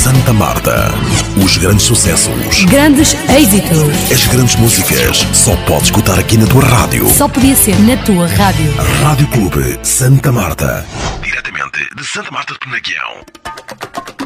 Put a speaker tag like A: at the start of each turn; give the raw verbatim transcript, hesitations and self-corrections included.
A: Santa Marta. Os grandes sucessos.
B: Grandes êxitos.
A: As grandes músicas. Só podes escutar aqui na tua rádio.
B: Só podia ser na tua rádio.
A: Rádio Clube Santa Marta. Diretamente de Santa Marta de Penaguião.